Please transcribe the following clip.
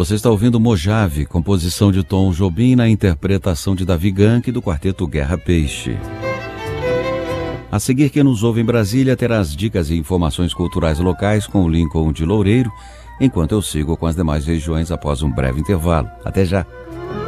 Você está ouvindo Mojave, composição de Tom Jobim na interpretação de Davi Gank do quarteto Guerra Peixe. A seguir, quem nos ouve em Brasília terá as dicas e informações culturais locais com o Lincoln de Loureiro, enquanto eu sigo com as demais regiões após um breve intervalo. Até já!